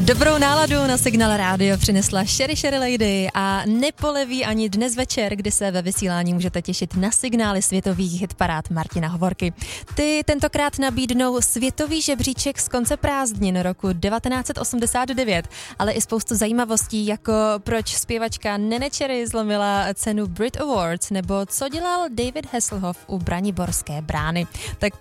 Dobrou náladu na Signál Rádio přinesla Sherry Lady a nepoleví ani dnes večer, kdy se ve vysílání můžete těšit na signály světových hitparád Martina Hovorky. Ty tentokrát nabídnou světový žebříček z konce prázdnin roku 1989, ale i spoustu zajímavostí, jako proč zpěvačka Nene Cherry zlomila cenu Brit Awards, nebo co dělal David Hasselhoff u Braniborské brány. Tak